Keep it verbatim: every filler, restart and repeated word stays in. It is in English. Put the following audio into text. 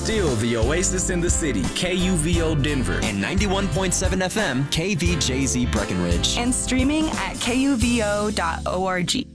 still the oasis in the city, K U V O Denver. And ninety-one point seven F M, K V J Z Breckenridge. And streaming at K U V O dot org.